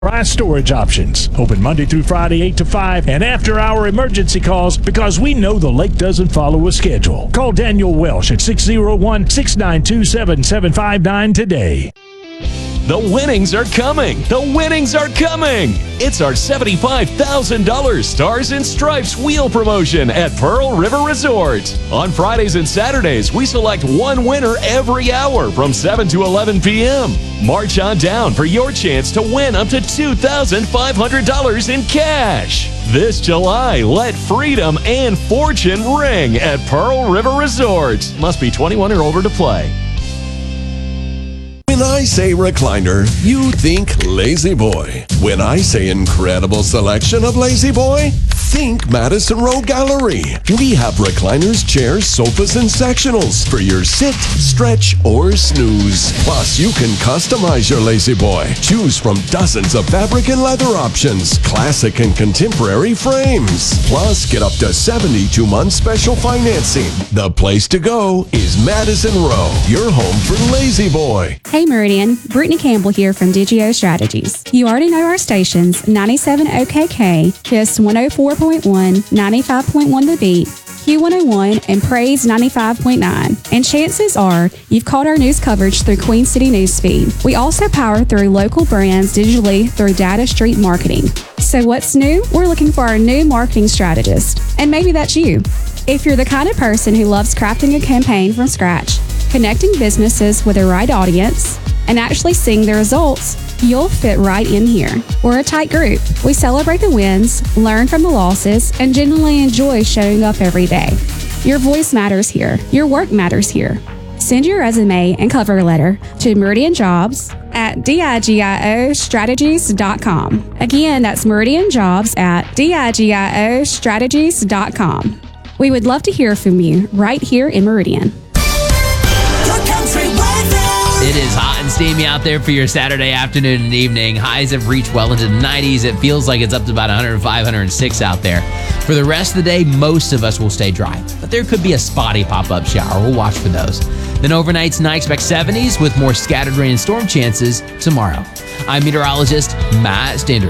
Price storage options. Open Monday through Friday, 8 to 5, and after-hour emergency calls because we know the lake doesn't follow a schedule. Call Daniel Welsh at 601-692-7759 today. The winnings are coming! The winnings are coming! It's our $75,000 Stars and Stripes wheel promotion at Pearl River Resort. On Fridays and Saturdays, we select one winner every hour from 7 to 11 p.m. March on down for your chance to win up to $2,500 in cash. This July, let freedom and fortune ring at Pearl River Resort. Must be 21 or older to play. When I say recliner, you think Lazy Boy. When I say incredible selection of Lazy Boy, think Madison Row Gallery. We have recliners, chairs, sofas, and sectionals for your sit, stretch, or snooze. Plus, you can customize your Lazy Boy. Choose from dozens of fabric and leather options, classic and contemporary frames. Plus, get up to 72-month special financing. The place to go is Madison Row, your home for Lazy Boy. Hey Meridian, Brittany Campbell here from DGO Strategies. You already know our stations, 97 OKK, KISS 104.1, 95.1 The Beat, Q101, and Praise 95.9. And chances are you've caught our news coverage through Queen City Newsfeed. We also power through local brands digitally through Data Street Marketing. So what's new? We're looking for our new marketing strategist. And maybe that's you. If you're the kind of person who loves crafting a campaign from scratch, connecting businesses with the right audience, and actually seeing the results, you'll fit right in here. We're a tight group. We celebrate the wins, learn from the losses, and genuinely enjoy showing up every day. Your voice matters here. Your work matters here. Send your resume and cover letter to Meridian Jobs at digiostrategies.com. Again, that's Meridian Jobs at digiostrategies.com. We would love to hear from you right here in Meridian. It is hot and steamy out there for your Saturday afternoon and evening. Highs have reached well into the 90s. It feels like it's up to about 105, 106 out there. For the rest of the day, most of us will stay dry, but there could be a spotty pop-up shower. We'll watch for those. Then overnight tonight, expect 70s with more scattered rain and storm chances tomorrow. I'm meteorologist Matt Stender.